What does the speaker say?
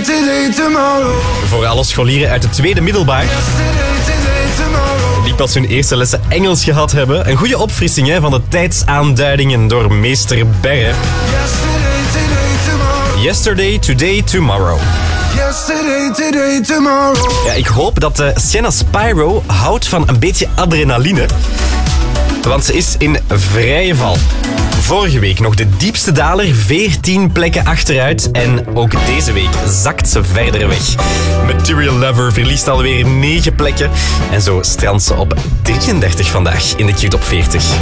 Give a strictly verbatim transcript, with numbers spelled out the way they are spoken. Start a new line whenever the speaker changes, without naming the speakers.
today, tomorrow.
Voor alle scholieren uit het tweede middelbaar. Die pas hun eerste lessen Engels gehad hebben. Een goede opfrissing hè, van de tijdsaanduidingen door meester Berre. Yesterday, today, tomorrow.
Yesterday, today, tomorrow.
Ja, ik hoop dat uh, Sienna Spyro houdt van een beetje adrenaline. Want ze is in vrije val. Vorige week nog de diepste daler, veertien plekken achteruit. En ook deze week zakt ze verder weg. Material Lover verliest alweer negen plekken. En zo strandt ze op drieëndertig vandaag in de Q-top veertig.